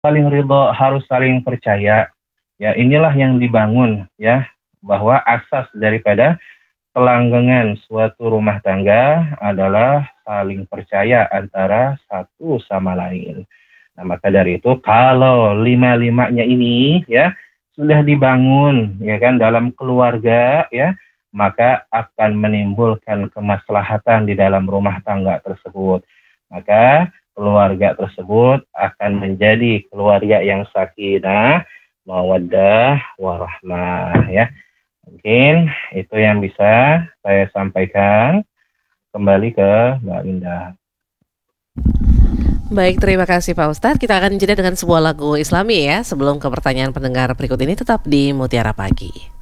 saling ridho, harus saling percaya. Ya, inilah yang dibangun ya, bahwa asas daripada kelanggengan suatu rumah tangga adalah saling percaya antara satu sama lain. Nah, maka dari itu kalau lima-limanya ini ya sudah dibangun ya kan dalam keluarga ya, maka akan menimbulkan kemaslahatan di dalam rumah tangga tersebut. Maka keluarga tersebut akan menjadi keluarga yang sakinah, mawaddah, warahmah ya. Mungkin itu yang bisa saya sampaikan. Kembali ke Mbak Linda. Baik, terima kasih Pak Ustadz. Kita akan jeda dengan sebuah lagu Islami ya. Sebelum ke pertanyaan pendengar berikut ini, tetap di Mutiara Pagi.